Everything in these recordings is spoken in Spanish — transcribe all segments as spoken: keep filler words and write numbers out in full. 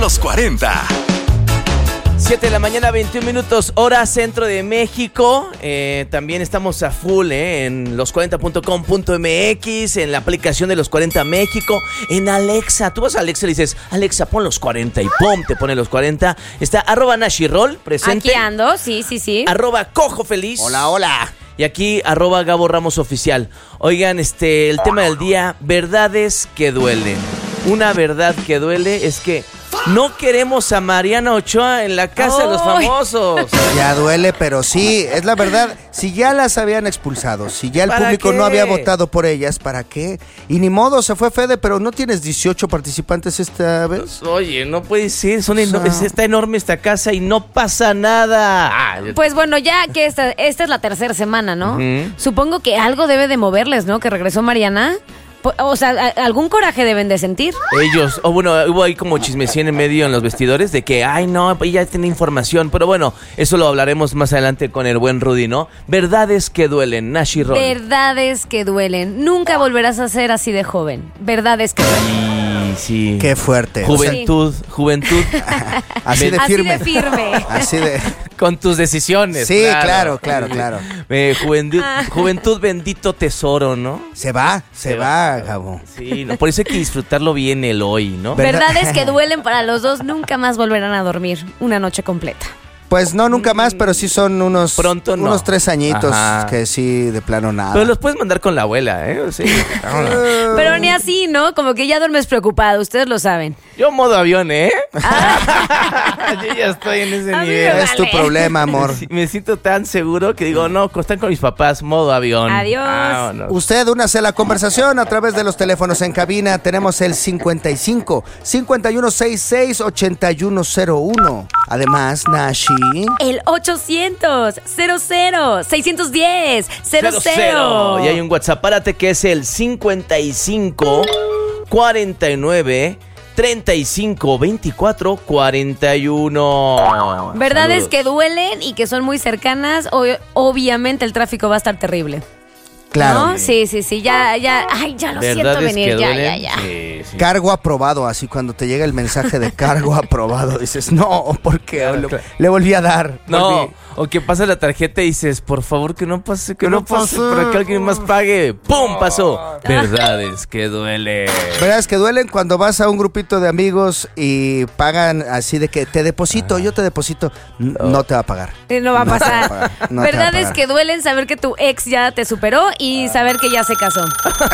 Los cuarenta. siete de la mañana, veintiún minutos, hora centro de México. Eh, también estamos a full eh, en los cuarenta punto com punto m x, en la aplicación de Los cuarenta México, en Alexa. Tú vas a Alexa y le dices, Alexa, pon los cuarenta y pum, te pone los cuarenta. Está arroba Nashirol, presente. Aquí ando, sí, sí, sí. Arroba Cojo Feliz. Hola, hola. Y aquí, arroba Gabo Ramos Oficial. Oigan, este, el tema del día, verdades que duelen. Una verdad que duele es que no queremos a Mariana Ochoa en la casa oh. de los famosos. Ya duele, pero sí, es la verdad. Si ya las habían expulsado, si ya el público qué? no había votado por ellas, ¿para qué? Y ni modo, se fue Fede, pero ¿no tienes dieciocho participantes esta vez? Oye, no puede ser, son eno- está enorme esta casa y no pasa nada. Ah, pues bueno, ya que esta, esta es la tercera semana, ¿no? Uh-huh. Supongo que algo debe de moverles, ¿no? Que regresó Mariana. O sea, algún coraje deben de sentir. Ellos, o oh, bueno, hubo ahí como chismecín en medio en los vestidores de que, ay no, ella tiene información, pero bueno, eso lo hablaremos más adelante con el buen Rudy, ¿no? Verdades que duelen, Nashirol. Verdades que duelen. Nunca volverás a ser así de joven. Verdades que duelen. Sí. Qué fuerte. Juventud, sí. juventud. Así de firme. Así de firme. Así de... Con tus decisiones. Sí, claro, claro, claro. claro. Eh, juventud, juventud, bendito tesoro, ¿no? Se va, se, se va, va, Gabo. Sí, no, por eso hay que disfrutarlo bien el hoy, ¿no? Verdades que duelen para los dos, nunca más volverán a dormir una noche completa. Pues no, nunca más, pero sí son unos Pronto no. unos tres añitos. Ajá. Que sí, de plano nada. Pero los puedes mandar con la abuela, ¿eh? Sí. Pero ni así, ¿no? Como que ya duermes preocupado, ustedes lo saben. Yo modo avión, ¿eh? Ah. Yo ya estoy en ese A nivel. Es tu problema, amor. Me, me siento tan seguro que digo, no, están con mis papás, modo avión. Adiós. Ah, no. Usted únase la conversación a través de los teléfonos en cabina. Tenemos el cincuenta y cinco, cincuenta y uno sesenta y seis, ochenta y uno cero uno. Además, Nashi. El ochocientos, cero cero, seiscientos diez, cero cero. Y hay un WhatsApp, párate, que es el cincuenta y cinco, cuarenta y nueve, treinta y cinco, veinticuatro, cuarenta y uno. Verdades Saludos. que duelen y que son muy cercanas. O- obviamente el tráfico va a estar terrible. Claro. ¿No? Sí, sí, sí, ya, ya, ay, ya lo siento Verdades venir, que ya, duelen. ya, ya. Sí, sí. Cargo aprobado, así cuando te llega el mensaje de cargo aprobado, dices, no, porque Claro, le, claro. le volví a dar. No, volví. o que pasas la tarjeta y dices, por favor que no pase, que Que no, no pase, pase. para que alguien más pague. ¡Pum! Pasó. Verdades que duele. Verdades que duelen cuando vas a un grupito de amigos y pagan así de que te deposito, yo te deposito, N- no te va a pagar. Eh, No va a No te va a pasar. pagar, no te va a Verdades pagar. que duelen saber que tu ex ya te superó y saber que ya se casó.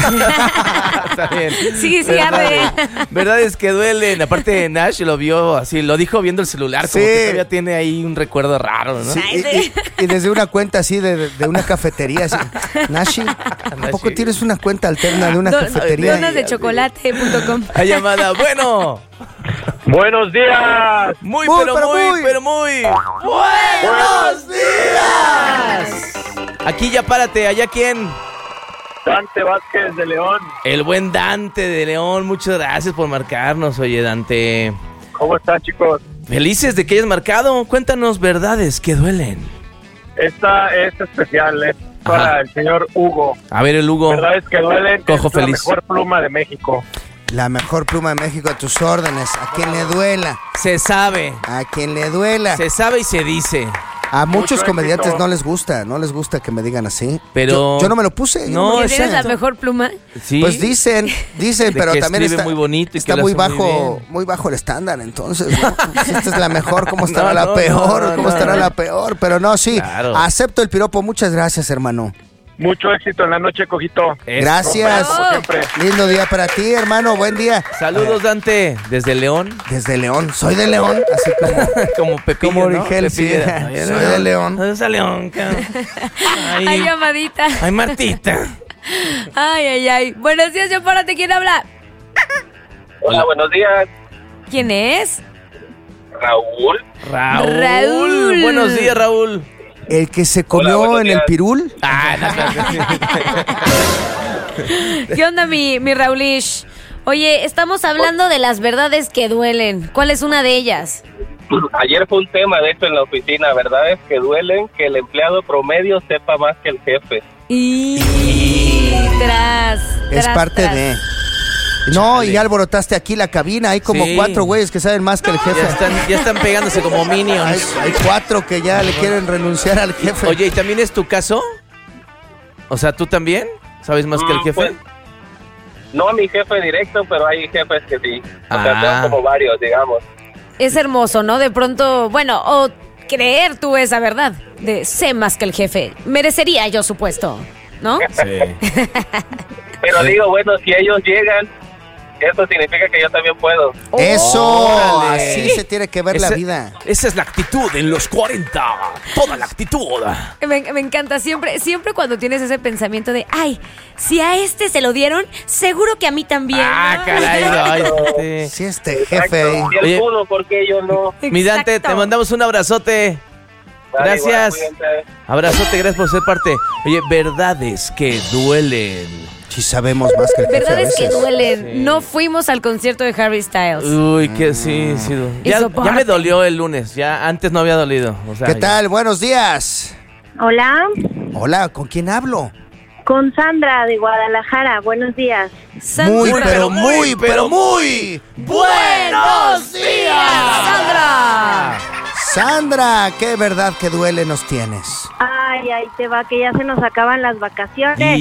Está bien. Sí, sí, arde. Verdades que duelen. Aparte, Nash lo vio así, lo dijo viendo el celular, como Sí. que todavía tiene ahí un recuerdo raro, ¿no? Sí, Ay, y, y- y desde una cuenta así de, de una cafetería, así, Nashi, ¿a poco Nashi. tienes una cuenta alterna de una Do- cafetería? donas de chocolate punto com. Hay llamada. Bueno. Buenos días. Muy, Muy, pero, pero muy, muy. pero muy. ¡Buenos días! Aquí ya párate. ¿Allá quién? Dante Vázquez de León. El buen Dante de León. Muchas gracias por marcarnos, oye, Dante. ¿Cómo están, chicos? Felices de que hayas marcado. Cuéntanos verdades que duelen. Esta es especial, es para Ajá. el señor Hugo. A ver, el Hugo. Verdades que duelen. Cojo es feliz. la mejor pluma de México. La mejor pluma de México a tus órdenes, a quien le duela, Se sabe. a quien le duela. Se sabe y se dice. A muchos Mucho comediantes éxito. no les gusta, no les gusta que me digan así. Pero- Yo, yo no me lo puse. yo No, me lo ¿Que puse. tienes la mejor pluma? Sí. Pues dicen, dicen, De pero que también escribe está muy bonito y que está lo muy hace muy bajo, bien. muy bajo el estándar, entonces, ¿no? Si esta es la mejor, ¿cómo estará No, la no, peor? no, ¿Cómo no, estará no. la peor? Pero no, sí, Claro. acepto el piropo, muchas gracias, hermano. Mucho éxito en la noche, Cojito. Eso. Gracias. Como siempre. Lindo día para ti, hermano, buen día. Saludos, Dante. Desde León. Desde León, soy de León, así como... Como Pepillo, Como ¿no? Origel, sí. Pepillo. Soy de León. Soy de León. cabrón. Ay, Ay, llamadita. ay, Martita. Ay, ay, ay. Buenos días, yo párate. ¿Quién habla? Hola, buenos días. ¿Quién es? Raúl. Raúl. Raúl. Buenos días, Raúl. El que se comió buenos en el días. pirul. Ah, no, no, ¿Qué onda, mi, mi Raulish? Oye, estamos hablando de las verdades que duelen. ¿Cuál es una de ellas? Ayer fue un tema, de hecho, en la oficina, verdades que duelen que el empleado promedio sepa más que el jefe. Y tras, Es tras, parte tras. de... No, Chale. y ya alborotaste aquí la cabina. Hay como Sí. cuatro güeyes que saben más que el jefe. Ya están, ya están pegándose como Hay, minions. hay cuatro que ya le quieren renunciar al jefe. Oye, ¿y también es tu caso? O sea, ¿tú también? ¿Sabes más que el Mm, jefe? pues, no a mi jefe directo, pero hay jefes que sí. O sea, Ah. tengo como varios, digamos. Es hermoso, ¿no? De pronto, bueno, o creer tú esa verdad de sé más que el jefe. Merecería yo, supuesto, ¿no? Sí. Pero digo, bueno, si ellos llegan, eso significa que yo también puedo. Eso, Órale. así se tiene que ver Esa- la vida. Esa es la actitud en los cuarenta. Toda la actitud. Me, me encanta siempre, siempre cuando tienes ese pensamiento de, ay, si a este se lo dieron, seguro que a mí también. Ah, ¿no? caray. ay, este. Sí, este jefe. Exacto. Si él Oye. pudo, ¿por qué yo no? Mi Dante, Exacto. te mandamos un abrazote. Vale, Gracias. igual, cuídense. Abrazote, gracias por ser parte. Oye, verdades que duelen. Sí sabemos más que el jefe a Verdades que veces. duelen. Sí. No fuimos al concierto de Harry Styles. Uy, que sí, sí. du- Ya, Eso ya me parte. dolió el lunes. Ya antes no había dolido. O sea, ¿Qué ya- tal? Buenos días. Hola, Hola, ¿con quién hablo? con Sandra de Guadalajara. Buenos días. Sandra. Muy, pero pero muy, muy, pero pero muy. ¡Buenos días! Sandra. Sandra, qué verdad que duele nos tienes. Ay, ahí te va, que ya se nos acaban las vacaciones.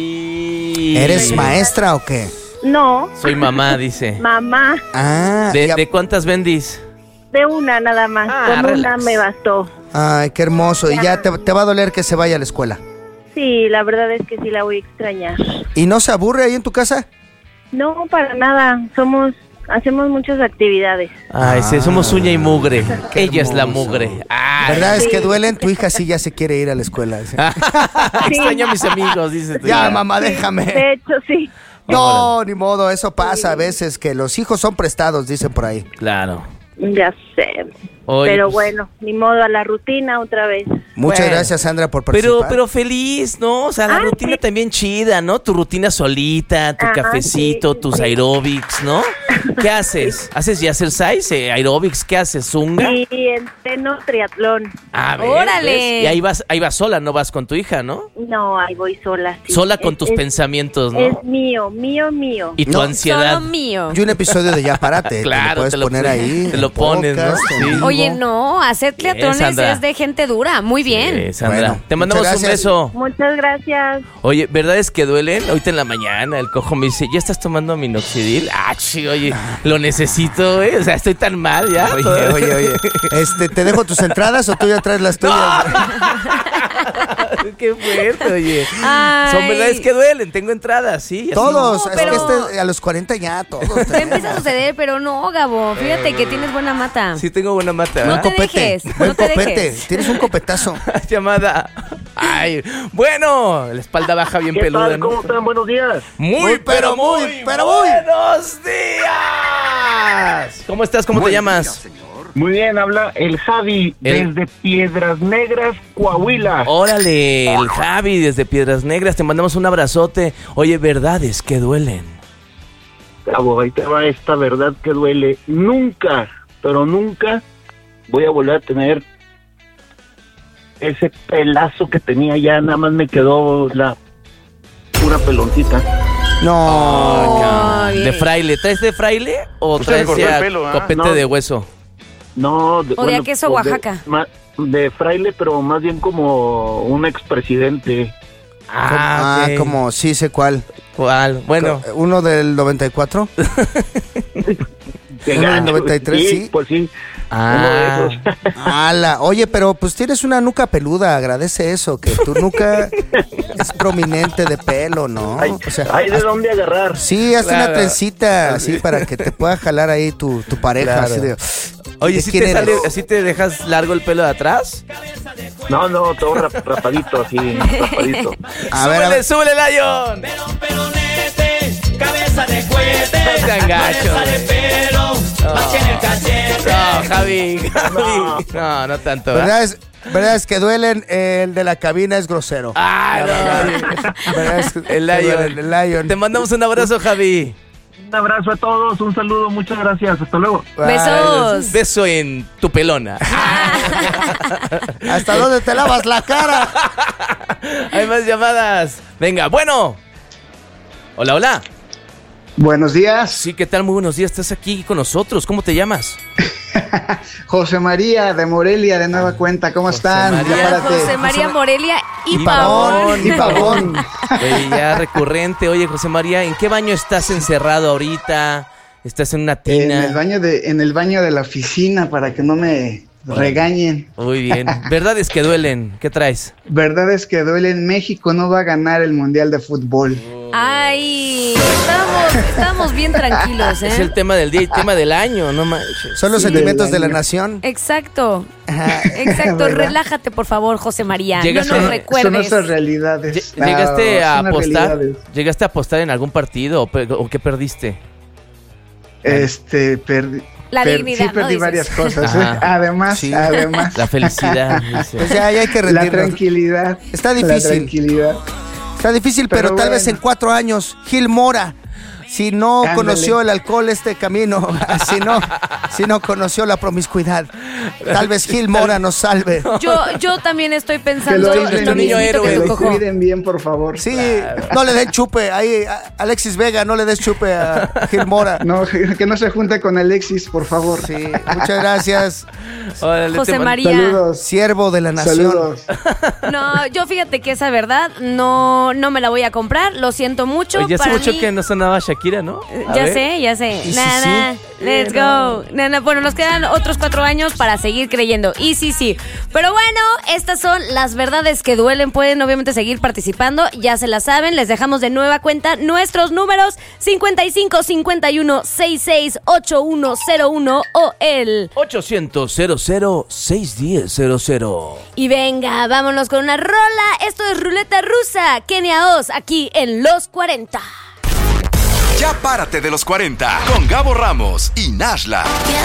Y... ¿Eres maestra o qué? No, Soy mamá, dice. mamá, Ah, ¿De, ya- de cuántas vendís? de una nada más. Ah, Con una relax. me bastó. ay, qué hermoso. Y ya te, te va a doler que se vaya a la escuela. Sí, la verdad es que sí la voy a extrañar. ¿Y no se aburre ahí en tu casa? No, para nada. Somos, hacemos muchas actividades. Ay, sí, somos uña y mugre. Qué Ella es la hermoso. mugre. Ay. ¿Verdad? Es Sí. que duelen. Tu hija sí ya se quiere ir a la escuela. Dice, Extraño a mis amigos, dice tu ya, hija. mamá, déjame. De hecho, sí. No, ni modo, eso pasa a veces, que los hijos son prestados, dicen por ahí. Claro. Ya sé. Oye, Pero pues, bueno, ni modo, a la rutina otra vez. Muchas Bueno. gracias, Sandra, por Pero, participar. pero feliz, ¿no? O sea, la Ah, rutina sí. también chida, ¿no? Tu rutina solita, tu Ajá, cafecito, sí, tus sí. aeróbics, ¿no? ¿Qué haces? ¿Haces ya exercise, eh, aeróbics? ¿Qué haces? ¿Zunga? Y entreno triatlón. A ver, ¡Órale! ¿ves? Y ahí vas, ahí vas sola, no vas con tu hija, ¿no? No, ahí voy sola. sí. Sola con Es- tus es- pensamientos, ¿no? Es mío, mío, mío. Y tu No. ansiedad. Solo mío. Y un episodio de Ya Párate, Claro, te lo puedes te lo poner pon- ahí. te lo en pones, ¿no? podcast, en Sí. vivo. Oye, no, hacer triatlones Sandra. es de gente dura. Muy bien. Eh, Sandra. Bueno, Te mandamos muchas un gracias. beso. Muchas gracias. Oye, ¿verdades que duelen? Ahorita en la mañana el cojo me dice, ¿ya estás tomando minoxidil? Ah, sí, oye, lo necesito, ¿eh? O sea, estoy tan mal ya. Oye, oye, oye. Este, ¿te dejo tus entradas o tú ya traes las tuyas? Qué fuerte, oye. Ay. Son verdades que duelen, tengo entradas, sí. así. Todos, No, es pero- que este, a los cuarenta ya, todos. Te tenemos. empieza a suceder, pero no, Gabo. Fíjate que tienes buena mata. Sí tengo buena mata, No ¿verdad? te Copete, dejes, buen no te copete. dejes. Tienes un copetazo. Llamada. Ay, bueno, la espalda baja bien ¿Qué peluda, tal? ¿no? ¿Cómo están? Buenos días. Muy, pero muy, pero muy. buenos días. ¿Cómo estás? ¿Cómo te llamas? Muy bien, habla el Javi El- desde Piedras Negras, Coahuila. Órale, el Javi desde Piedras Negras, te mandamos un abrazote. Oye, verdades que duelen. Cabo, ahí te va esta verdad que duele. Nunca, pero nunca voy a volver a tener ese pelazo que tenía ya. Nada más me quedó la pura peloncita. No. Ay, ¿De fraile? ¿Traes de fraile o Usted le traes cortó ya el pelo, ¿ah? copete No. de hueso? No, de, O de queso pues de- Oaxaca. ma- De, fraile, pero más bien como un expresidente. Ah, ok. como, sí sé cuál. ¿Cuál? Bueno, ¿Uno del noventa y cuatro? Que ¿Uno del gacho, noventa y tres, sí? Pues sí. ah, Uno de esos. Ala. Oye, pero pues tienes una nuca peluda, agradece eso, que tu nuca es prominente de pelo, ¿no? Hay, O sea, hay de haz- dónde agarrar. sí, hazte Claro. una trencita así para que te pueda jalar ahí tu, tu pareja. Claro. Así de, oye, ¿de ¿sí quién te, eres? sale, ¿sí te dejas largo el pelo de atrás? No, no, todo rap- rapadito, así, rapadito. A ver, a ¡Súbele, ver. súbele, Lion! Cabeza de cohete, No sean gachos. cabeza de pelo, más que en el cachete. No, Javi, Javi. No, no tanto. ¿verdad? ¿Verdad es, verdad es que duelen? El de la cabina es grosero. Ah, no. ¿Verdad es que- El que Lion. duelen? El Lion. Te mandamos un abrazo, Javi. Un abrazo a todos, un saludo, muchas gracias. Hasta luego. Besos. Beso en tu pelona. ¿Hasta dónde te lavas la cara? Hay más llamadas. Venga, bueno. Hola, hola. Buenos días. Sí, ¿qué tal? Muy buenos días. Estás aquí con nosotros. ¿Cómo te llamas? José María de Morelia, de nueva cuenta. ¿Cómo José están? María. Ya párate. José María Morelia y, Y Pavón. Y Pavón. Oye, ya recurrente. Oye, José María, ¿en qué baño estás encerrado ahorita? ¿Estás en una En tina? el baño de, en el baño de la oficina para que no me regañen. Muy bien. Verdades que duelen. ¿Qué traes? Verdad es que duele, en México no va a ganar el Mundial de Fútbol. Ay, estábamos, estábamos bien tranquilos, ¿eh? Es el tema del día y tema del año, no manches. Son los Sí, sentimientos de del la año. nación. Exacto. Ajá. Exacto, ¿Verdad? Relájate, por favor, José María. Llegas no a- nos son Son recuerdes. nuestras realidades. Lle- ¿Llegaste Ah, a son las apostar? realidades. ¿Llegaste a apostar en algún partido o, pe- o qué perdiste? Este, perdí. La per- dignidad, Sí, ¿no? perdí Dices. varias cosas. Ajá. ¿eh? Además, Sí. además. La felicidad. dice. Pues ya, ya hay que La rendirnos. tranquilidad. Está La difícil. tranquilidad. Está difícil, pero, Pero tal vez bueno. en cuatro años, Gil Mora, si no Ándale. conoció el alcohol este camino, si no, si no conoció la promiscuidad, tal vez Gil Mora nos salve. Yo, yo también estoy Que pensando lo en nuestro lo cuiden, niño mismito héroe. que que tu lo cojo. cuiden bien, por favor. Sí, no le den chupe, ahí a- Alexis Vega, no le des chupe a Gil Mora. No, que no se junte con Alexis, por favor. Sí, muchas gracias, Órale, José te man- María. Saludos. siervo de la nación. Saludos. No, yo fíjate que esa verdad no, no me la voy a comprar. Lo siento mucho. Oye, hace Para mucho mí- que no sonaba Shakira, ¿no? A Ya ver. sé, ya sé. ¿Y si Nana, sí? let's go. Nana, bueno, nos quedan otros cuatro años para seguir creyendo. Y sí, sí. Pero bueno, estas son las verdades que duelen. Pueden obviamente seguir participando. Ya se las saben. Les dejamos de nueva cuenta nuestros números cincuenta y cinco cincuenta y uno sesenta y seis ochenta y uno cero uno o el. ochocientos cero cero seis diez cero cero. Y venga, vámonos con una rola. Esto es Ruleta Rusa. Kenia Oz, aquí en Los cuarenta. Ya párate de los cuarenta con Gabo Ramos y Nashla.